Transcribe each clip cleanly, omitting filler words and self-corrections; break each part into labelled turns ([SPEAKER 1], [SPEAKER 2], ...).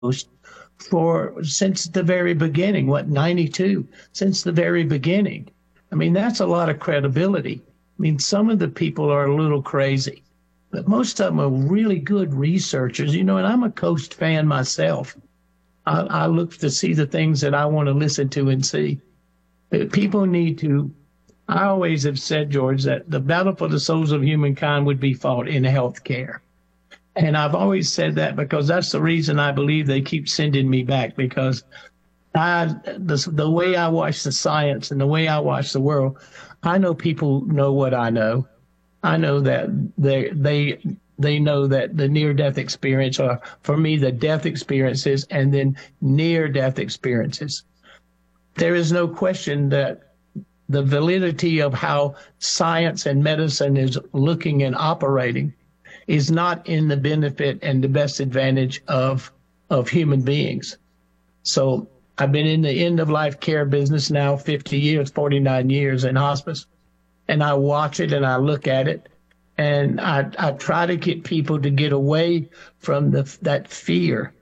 [SPEAKER 1] since the very beginning, 92, since the very beginning. I mean, that's a lot of credibility. I mean, some of the people are a little crazy, but most of them are really good researchers, and I'm a Coast fan myself. I look to see the things that I want to listen to and see. But people need to, I always have said, George, that the battle for the souls of humankind would be fought in healthcare. And I've always said that because that's the reason I believe they keep sending me back, because the way I watch the science and the way I watch the world, I know people know what I know. I know that they know that the near-death experience, or for me, the death experiences and then near-death experiences. There is no question that the validity of how science and medicine is looking and operating is not in the benefit and the best advantage of human beings. So I've been in the end-of-life care business now 50 years, 49 years in hospice, and I watch it and I look at it, and I try to get people to get away from that fear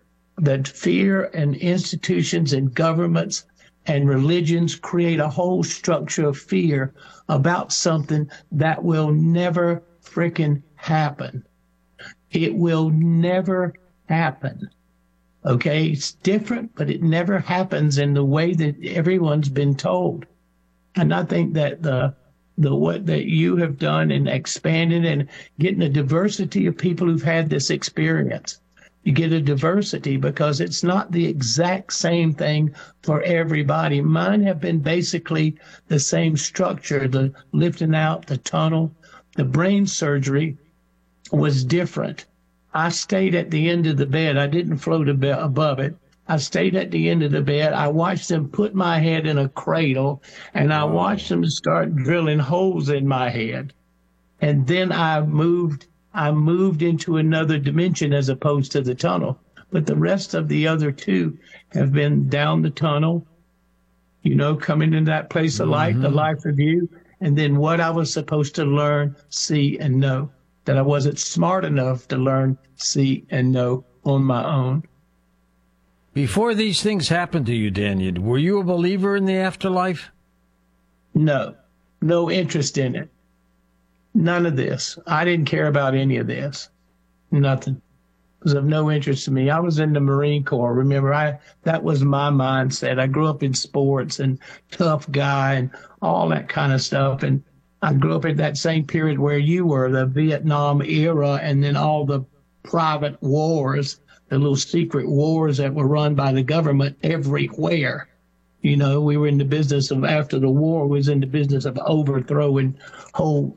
[SPEAKER 1] and institutions and governments and religions create a whole structure of fear about something that will never frickin' happen. It will never happen. Okay, it's different, but it never happens in the way that everyone's been told. And I think that the what that you have done in expanding and getting a diversity of people who've had this experience. You get a diversity because it's not the exact same thing for everybody. Mine have been basically the same structure, the lifting out, the tunnel, the brain surgery was different. I stayed at the end of the bed. I didn't float above it. I stayed at the end of the bed. I watched them put my head in a cradle, and I watched them start drilling holes in my head. And then I moved into another dimension as opposed to the tunnel. But the rest of the other two have been down the tunnel, coming into that place of light, the life review, and then what I was supposed to learn, see, and know, that I wasn't smart enough to learn, see, and know on my own.
[SPEAKER 2] Before these things happened to you, Daniel, were you a believer in the afterlife?
[SPEAKER 1] No interest in it. None of this. I didn't care about any of this. Nothing. It was of no interest to me. I was in the Marine Corps. Remember, that was my mindset. I grew up in sports and tough guy and all that kind of stuff. And I grew up in that same period where you were, the Vietnam era, and then all the private wars, the little secret wars that were run by the government everywhere. We were in the business of, after the war, was in the business of overthrowing whole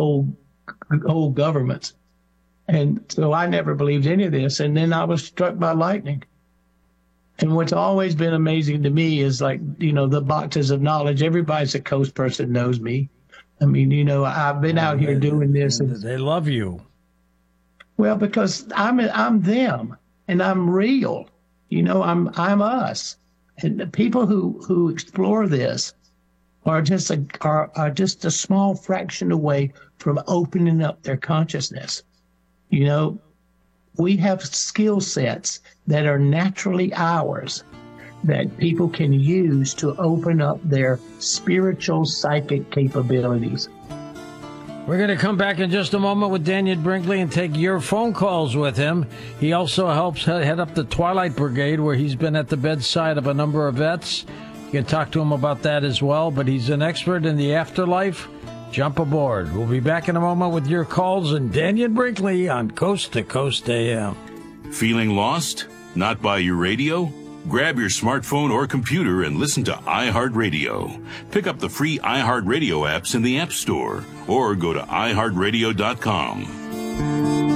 [SPEAKER 1] governments. And so I never believed any of this. And then I was struck by lightning. And what's always been amazing to me is the boxes of knowledge. Everybody's a Coast person knows me. I mean, I've been out here doing this.
[SPEAKER 2] They love you.
[SPEAKER 1] Well, because I'm them and I'm real. I'm us. And the people who explore this are just a small fraction away from opening up their consciousness. We have skill sets that are naturally ours that people can use to open up their spiritual psychic capabilities.
[SPEAKER 2] We're going to come back in just a moment with Daniel Brinkley and take your phone calls with him. He also helps head up the Twilight Brigade, where he's been at the bedside of a number of vets. You can talk to him about that as well, but he's an expert in the afterlife. Jump aboard. We'll be back in a moment with your calls and Daniel Brinkley on Coast to Coast AM.
[SPEAKER 3] Feeling lost? Not by your radio? Grab your smartphone or computer and listen to iHeartRadio. Pick up the free iHeartRadio apps in the App Store or go to iHeartRadio.com.